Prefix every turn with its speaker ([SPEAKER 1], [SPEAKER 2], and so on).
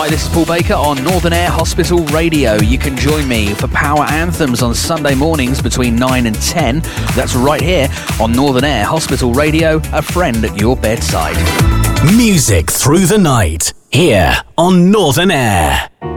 [SPEAKER 1] Hi, this is Paul Baker on Northern Air Hospital Radio. You can join me for Power Anthems on Sunday mornings between 9 and 10. That's right here on Northern Air Hospital Radio, a friend at your bedside.
[SPEAKER 2] Music through the night, here on Northern Air.